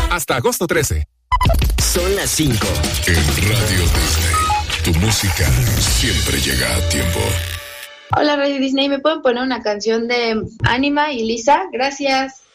Hasta agosto 13. Son las 5. En Radio Disney, tu música siempre llega a tiempo. Hola Radio Disney, ¿me pueden poner una canción de Anima y Lisa? Gracias.